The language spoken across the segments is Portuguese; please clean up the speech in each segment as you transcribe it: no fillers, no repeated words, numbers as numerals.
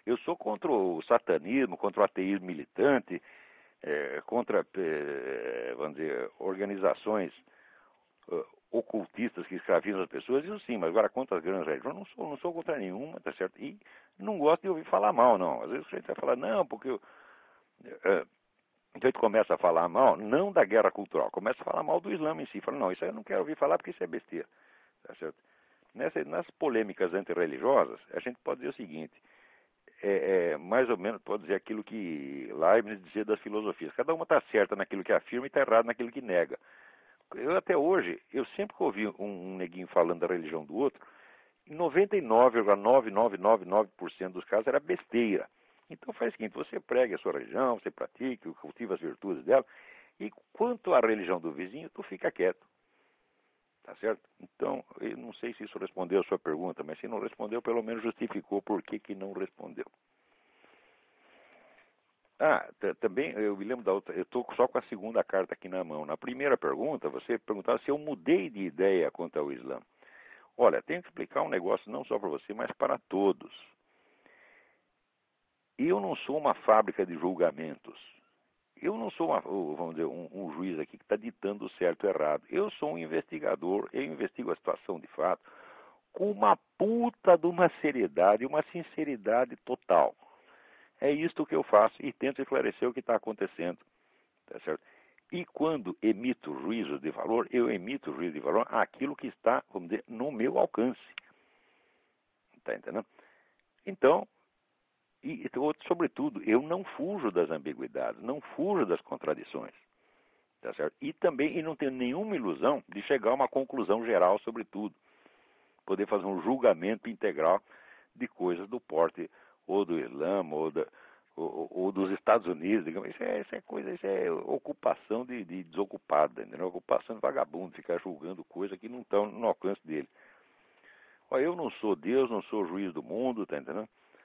Eu sou contra o satanismo, contra o ateísmo militante, contra, vamos dizer, organizações ocultistas que escravizam as pessoas, isso sim, mas agora contra as grandes religiões, não sou contra nenhuma, tá certo? E não gosto de ouvir falar mal, não. Às vezes a gente vai falar, não, porque então a gente começa a falar mal, não da guerra cultural, começa a falar mal do Islã em si. Fala, não, isso aí eu não quero ouvir falar porque isso é besteira. Tá certo? Nas polêmicas antirreligiosas, a gente pode dizer o seguinte, mais ou menos, pode dizer aquilo que Leibniz dizia das filosofias. Cada uma está certa naquilo que afirma e está errada naquilo que nega. Eu até hoje, eu sempre que ouvi um neguinho falando da religião do outro, em 99,9999% dos casos era besteira. Então faz o seguinte, você pregue a sua religião, você pratique, cultiva as virtudes dela, e quanto à religião do vizinho, tu fica quieto. Tá certo? Então, eu não sei se isso respondeu a sua pergunta, mas se não respondeu, pelo menos justificou por que não respondeu. Também, eu me lembro da outra, eu estou só com a segunda carta aqui na mão. Na primeira pergunta, você perguntava se eu mudei de ideia quanto ao Islã. Olha, tenho que explicar um negócio não só para você, mas para todos. Eu não sou uma fábrica de julgamentos. Eu não sou, vamos dizer, um juiz aqui que está ditando o certo e errado. Eu sou um investigador, eu investigo a situação de fato com uma puta de uma seriedade, uma sinceridade total. É isto que eu faço e tento esclarecer o que está acontecendo. Tá certo? E quando emito juízo de valor, eu emito juízo de valor àquilo que está, vamos dizer, no meu alcance. Está entendendo? Então, sobretudo, eu não fujo das ambiguidades, não fujo das contradições. Tá certo? E também não tenho nenhuma ilusão de chegar a uma conclusão geral sobre tudo. Poder fazer um julgamento integral de coisas do porte ou do Islã ou dos Estados Unidos. Digamos. Isso é ocupação de desocupado, entendeu? Ocupação de vagabundo, ficar julgando coisas que não estão no alcance dele. Olha, eu não sou Deus, não sou juiz do mundo, tá entendendo?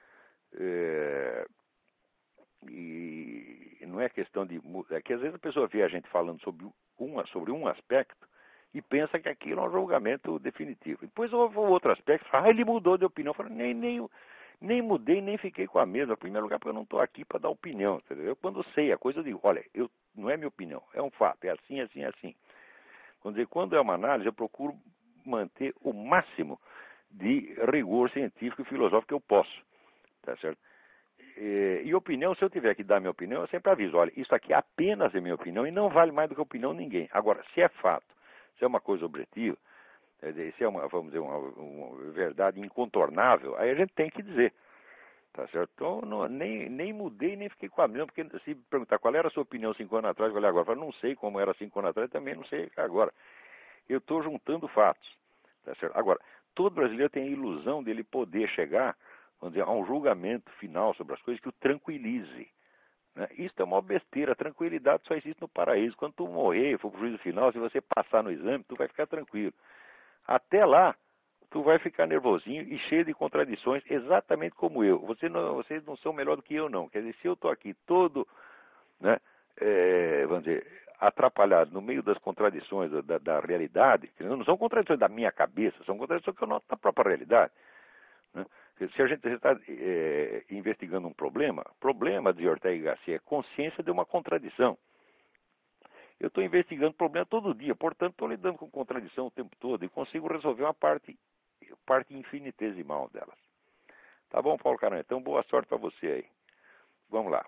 E não é questão de... É que às vezes a pessoa vê a gente falando sobre um aspecto e pensa que aquilo é um julgamento definitivo. Depois houve outro aspecto, ele mudou de opinião. Eu falo, nem mudei, nem fiquei com a mesma. Em primeiro lugar, porque eu não estou aqui para dar opinião. Entendeu? Eu, quando sei a coisa, eu digo, olha, não é minha opinião, é um fato, é assim, assim, assim. Quando é uma análise, eu procuro manter o máximo de rigor científico e filosófico que eu posso. Tá certo? E opinião, se eu tiver que dar minha opinião, eu sempre aviso, olha, isso aqui apenas é minha opinião e não vale mais do que a opinião de ninguém. Agora, se é fato, se é uma coisa objetiva, se é vamos dizer, uma verdade incontornável, aí a gente tem que dizer. Tá certo? Então, nem mudei, nem fiquei com a mesma, porque se perguntar qual era a sua opinião 5 anos atrás, eu falei agora, eu não sei como era 5 anos atrás, também não sei agora. Eu estou juntando fatos. Tá certo? Agora, todo brasileiro tem a ilusão dele poder chegar, vamos dizer, a um julgamento final sobre as coisas que o tranquilize. Né? Isso é uma besteira. A tranquilidade só existe no paraíso. Quando tu morrer, for pro juízo final, se você passar no exame, tu vai ficar tranquilo. Até lá, tu vai ficar nervosinho e cheio de contradições, exatamente como eu. Vocês não são melhor do que eu, não. Quer dizer, se eu estou aqui todo, né, vamos dizer, atrapalhado no meio das contradições da realidade, que não são contradições da minha cabeça, são contradições que eu noto na própria realidade. Né? Se a gente está investigando um problema de Ortega y Gasset é consciência de uma contradição. Eu estou investigando problema todo dia, portanto estou lidando com contradição o tempo todo e consigo resolver uma parte infinitesimal delas. Tá bom, Paulo Caranha? Então boa sorte para você aí. Vamos lá.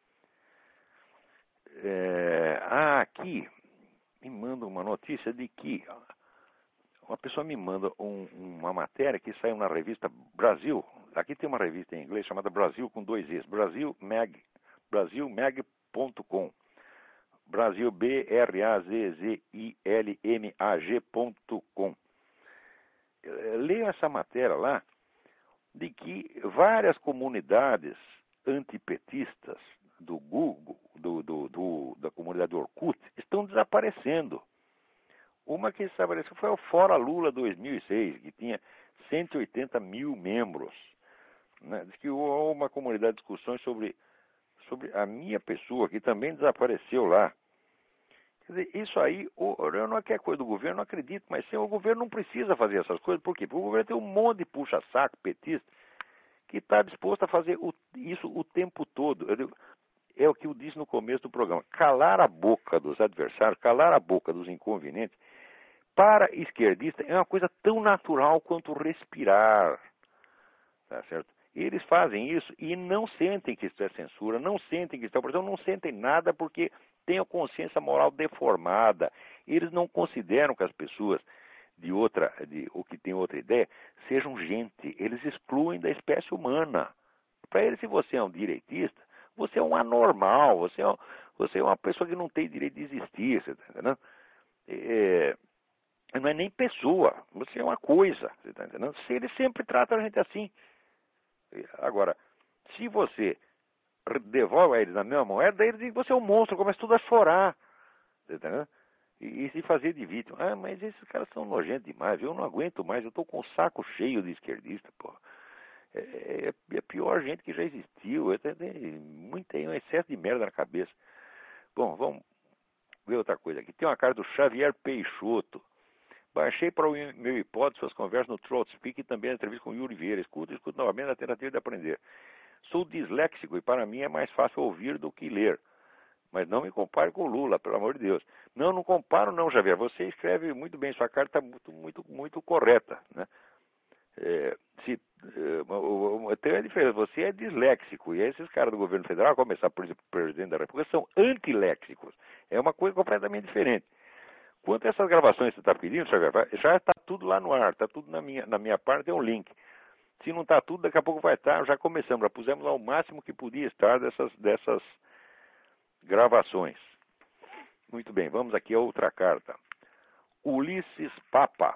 Aqui me manda uma notícia de que uma pessoa me manda uma matéria que saiu na revista Brasil. Aqui tem uma revista em inglês chamada Brasil com 2 Es, brasilmag.com. Brasil, BRAZZILMAG.com. Leio essa matéria lá de que várias comunidades antipetistas do Google, da comunidade Orkut, estão desaparecendo. Uma que desapareceu foi o Fora Lula 2006, que tinha 180 mil membros. Né? Diz que houve uma comunidade de discussões sobre a minha pessoa, que também desapareceu lá. Quer dizer, isso aí, não é que é coisa do governo, não acredito, mas sim, o governo não precisa fazer essas coisas. Por quê? Porque o governo tem um monte de puxa-saco petista que está disposto a fazer isso o tempo todo. É o que eu disse no começo do programa. Calar a boca dos adversários, calar a boca dos inconvenientes, para esquerdista é uma coisa tão natural quanto respirar. Tá certo? Eles fazem isso e não sentem que isso é censura, não sentem que isso é opressão, não sentem nada porque têm a consciência moral deformada. Eles não consideram que as pessoas ou que têm outra ideia sejam gente. Eles excluem da espécie humana. Para eles, se você é um direitista, você é um anormal, você é uma pessoa que não tem direito de existir, você tá entendendo? Não é nem pessoa, você é uma coisa, você está entendendo? Se eles sempre tratam a gente assim. Agora, se você devolve a eles na mesma moeda, eles dizem que você é um monstro, começa tudo a chorar. Entendeu? E se fazer de vítima. Ah, mas esses caras são nojentos demais, eu não aguento mais, eu estou com o saco cheio de esquerdista, pô. É a pior gente que já existiu, tem um excesso de merda na cabeça. Bom, vamos ver outra coisa aqui. Tem uma carta do Xavier Peixoto. Baixei para o meu hipótese suas conversas no TrollSpeak e também a entrevista com o Yuri Vieira. Escuto novamente na tentativa de aprender. Sou disléxico e para mim é mais fácil ouvir do que ler. Mas não me compare com o Lula, pelo amor de Deus. Não comparo não, Javier. Você escreve muito bem, sua carta está muito correta. Né? Tem a diferença, você é disléxico, e esses caras do governo federal, a começar por exemplo, o presidente da República, são antiléxicos. É uma coisa completamente diferente. Quanto a essas gravações que você está pedindo, Xavier, já está tudo lá no ar, está tudo na minha parte, tem um link. Se não está tudo, daqui a pouco vai estar, já começamos, já pusemos lá o máximo que podia estar dessas gravações. Muito bem, vamos aqui a outra carta. Ulisses Papa.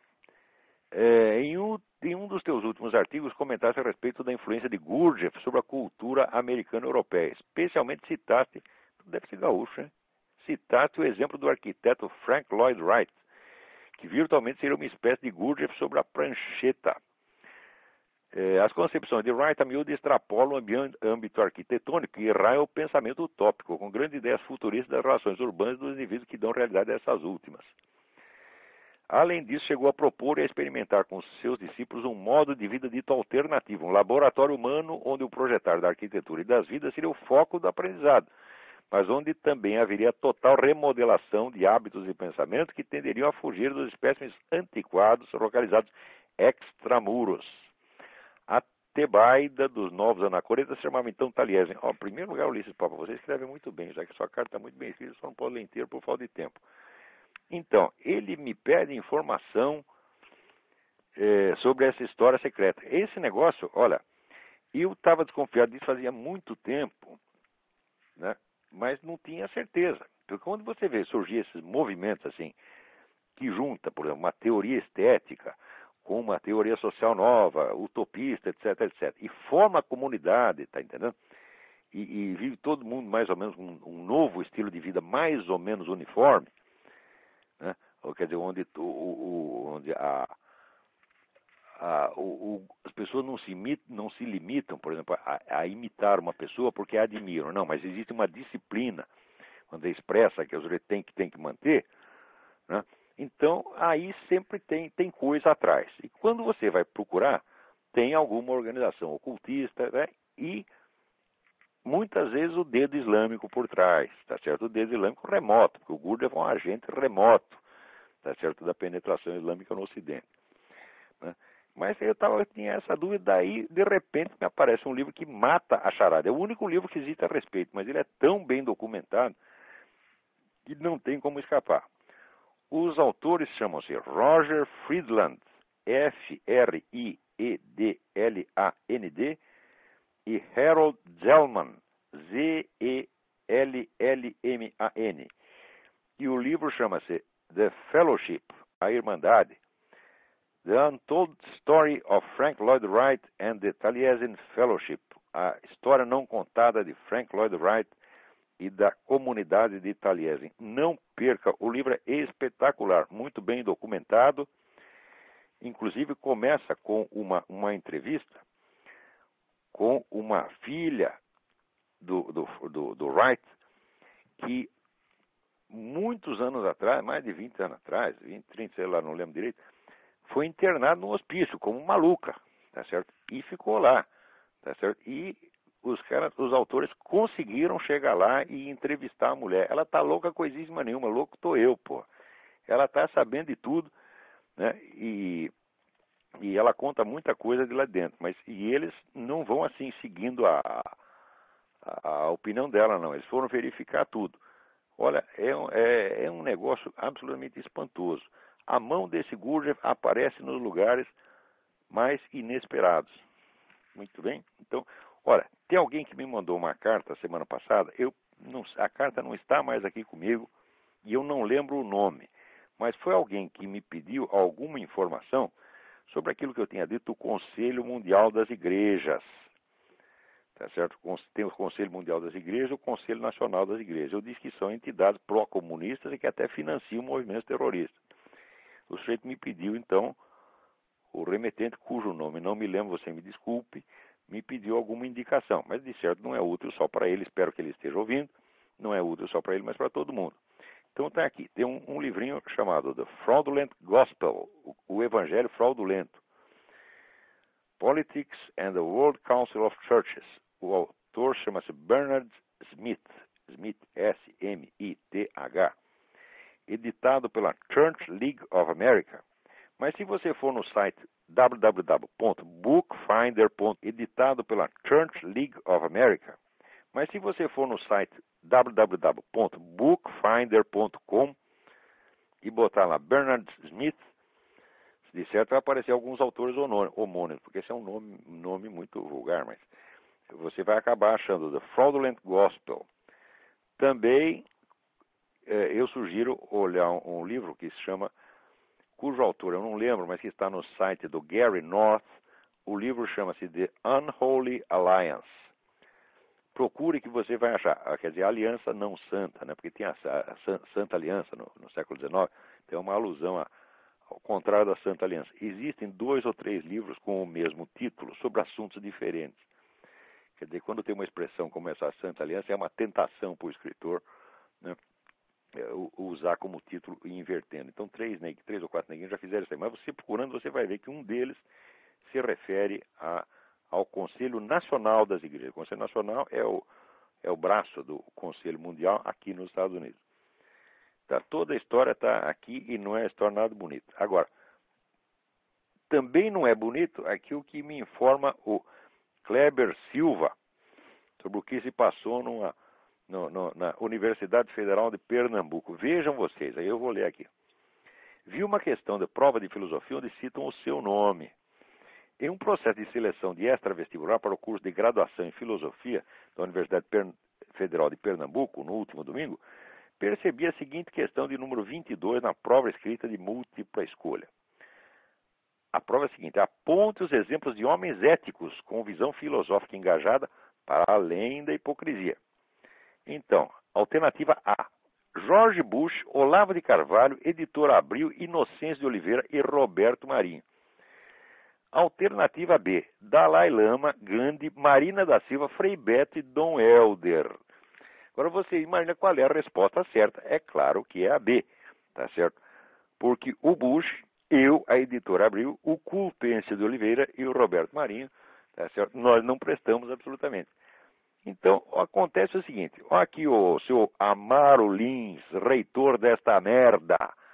Em um dos teus últimos artigos, comentaste a respeito da influência de Gurdjieff sobre a cultura americana e europeia. Especialmente citaste, deve ser gaúcho, hein? Citaste o exemplo do arquiteto Frank Lloyd Wright, que virtualmente seria uma espécie de Gurdjieff sobre a prancheta. As concepções de Wright a miúdo extrapolam o âmbito arquitetônico e raiam o pensamento utópico, com grandes ideias futuristas das relações urbanas dos indivíduos que dão realidade a essas últimas. Além disso, chegou a propor e a experimentar com seus discípulos um modo de vida dito alternativo, um laboratório humano onde o projetar da arquitetura e das vidas seria o foco do aprendizado, mas onde também haveria total remodelação de hábitos e pensamentos que tenderiam a fugir dos espécimes antiquados localizados extramuros. A Tebaida dos novos anacoretas se chamava então Taliesin. Em primeiro lugar, Ulisses Papa, você escreve muito bem, já que sua carta está muito bem escrita, só não pode ler inteiro por falta de tempo. Então, ele me pede informação sobre essa história secreta. Esse negócio, olha, eu estava desconfiado disso fazia muito tempo, né? Mas não tinha certeza. Porque quando você vê surgir esses movimentos assim, que junta, por exemplo, uma teoria estética com uma teoria social nova, utopista, etc, etc, e forma a comunidade, tá entendendo? E vive todo mundo mais ou menos um novo estilo de vida mais ou menos uniforme, né? Ou, quer dizer, onde as pessoas não se limitam, por exemplo, a imitar uma pessoa porque a admiram. Não, mas existe uma disciplina, quando é expressa que a gente tem que manter, né? Então, aí sempre tem coisa atrás. E quando você vai procurar, tem alguma organização ocultista, né? E muitas vezes o dedo islâmico por trás, tá certo? O dedo islâmico remoto, porque o Gurdjieff é um agente remoto, tá certo? Da penetração islâmica no Ocidente, né? Mas eu tinha essa dúvida, daí de repente me aparece um livro que mata a charada. É o único livro que existe a respeito, mas ele é tão bem documentado que não tem como escapar. Os autores chamam-se Roger Friedland, Friedland, e Harold Zellman, Zellman. E o livro chama-se The Fellowship, a Irmandade, The Untold Story of Frank Lloyd Wright and the Taliesin Fellowship, a história não contada de Frank Lloyd Wright e da comunidade de Taliesin. Não perca, o livro é espetacular, muito bem documentado, inclusive começa com uma entrevista com uma filha do Wright, que muitos anos atrás, mais de 20 anos atrás, 20, 30, sei lá, não lembro direito, foi internado no hospício como maluca, tá certo? E ficou lá. tá certo? E os autores conseguiram chegar lá e entrevistar a mulher. Ela tá louca coisíssima nenhuma, louco tô eu, pô. Ela tá sabendo de tudo, né? E ela conta muita coisa de lá dentro, mas e eles não vão assim seguindo a opinião dela, não. Eles foram verificar tudo. Olha, é um negócio absolutamente espantoso. A mão desse Gurdjieff aparece nos lugares mais inesperados. Muito bem? Então, olha, tem alguém que me mandou uma carta semana passada. A carta não está mais aqui comigo e eu não lembro o nome. Mas foi alguém que me pediu alguma informação sobre aquilo que eu tinha dito do Conselho Mundial das Igrejas. Tá certo? Tem o Conselho Mundial das Igrejas e o Conselho Nacional das Igrejas. Eu disse que são entidades pró-comunistas e que até financiam movimentos terroristas. O sujeito me pediu, então, o remetente, cujo nome não me lembro, você me desculpe, me pediu alguma indicação. Mas, de certo, não é útil só para ele, espero que ele esteja ouvindo. Não é útil só para ele, mas para todo mundo. Então está aqui, tem um livrinho chamado The Fraudulent Gospel, o Evangelho Fraudulento. Politics and the World Council of Churches. O autor chama-se Bernard Smith, S-M-I-T-H, editado pela Church League of America. Mas se você for no site www.bookfinder.com, editado pela Church League of America, mas se você for no site www.bookfinder.com e botar lá Bernard Smith, de certo vai aparecer alguns autores homônimos, porque esse é um nome muito vulgar, mas você vai acabar achando The Fraudulent Gospel. Também eu sugiro olhar um livro que se chama, cujo autor eu não lembro, mas que está no site do Gary North. O livro chama-se The Unholy Alliance. Procure que você vai achar, quer dizer, a aliança não santa, né? Porque tem a Santa Aliança no século XIX, tem uma alusão ao contrário da Santa Aliança. Existem 2 ou 3 livros com o mesmo título, sobre assuntos diferentes. Quer dizer, quando tem uma expressão como essa Santa Aliança, é uma tentação para o escritor, né, usar como título e invertendo. Então, 3 ou 4 neguinhos já fizeram isso aí. Mas você procurando, você vai ver que um deles se refere ao Conselho Nacional das Igrejas. O Conselho Nacional é o braço do Conselho Mundial aqui nos Estados Unidos. Tá, toda a história está aqui e não é história nada bonita. Agora, também não é bonito aquilo que me informa o Kleber Silva sobre o que se passou na Universidade Federal de Pernambuco. Vejam vocês, aí eu vou ler aqui. Vi uma questão de prova de filosofia onde citam o seu nome. Em um processo de seleção de extravestibular para o curso de graduação em filosofia da Universidade Federal de Pernambuco, no último domingo, percebi a seguinte questão de número 22 na prova escrita de múltipla escolha. A prova é a seguinte: aponte os exemplos de homens éticos com visão filosófica engajada para além da hipocrisia. Então, alternativa A: Jorge Bush, Olavo de Carvalho, Editor Abril, Inocêncio de Oliveira e Roberto Marinho. Alternativa B: Dalai Lama, Gandhi, Marina da Silva, Frei Beto e Dom Helder. Agora você imagina qual é a resposta certa. É claro que é a B, tá certo? Porque o Bush, a Editora Abril, o Culpêncio de Oliveira e o Roberto Marinho, tá certo? Nós não prestamos absolutamente. Então, acontece o seguinte: olha aqui o seu Amaro Lins, reitor desta merda.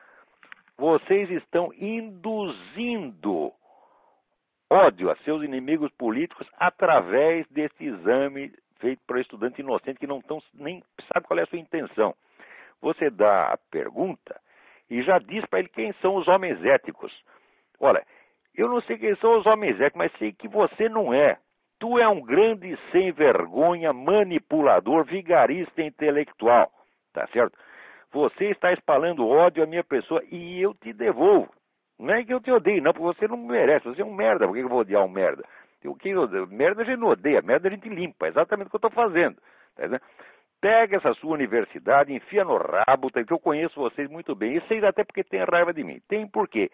Vocês estão induzindo ódio a seus inimigos políticos através desse exame feito para estudante inocente que nem sabe qual é a sua intenção. Você dá a pergunta e já diz para ele quem são os homens éticos. Olha, eu não sei quem são os homens éticos, mas sei que você não é. Tu é um grande sem vergonha, manipulador, vigarista intelectual, tá certo? Você está espalhando ódio à minha pessoa e eu te devolvo. Não é que eu te odeio, não, porque você não merece, você é um merda. Por que eu vou odiar um merda? Merda a gente não odeia, merda a gente limpa, é exatamente o que eu estou fazendo. Tá, pega essa sua universidade, enfia no rabo, que eu conheço vocês muito bem, e vocês até porque têm raiva de mim. Tem por quê?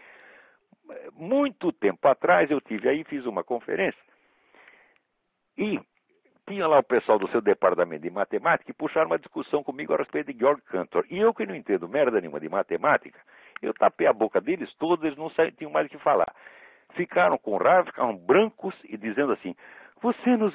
Muito tempo atrás eu tive aí, fiz uma conferência, e tinha lá o pessoal do seu departamento de matemática que puxaram uma discussão comigo a respeito de Georg Cantor. E eu que não entendo merda nenhuma de matemática, eu tapei a boca deles todos, eles não tinham mais o que falar. Ficaram com raiva, ficaram brancos e dizendo assim: Você nos